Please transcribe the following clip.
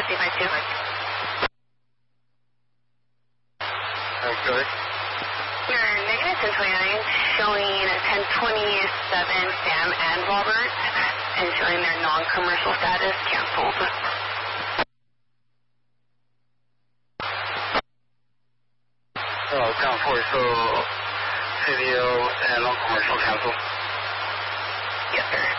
5052. Okay. Your negative 1029 showing 1027 Sam and Robert and showing their non-commercial status canceled. Down 4, so CDO and non-commercial cancel. Yes, sir.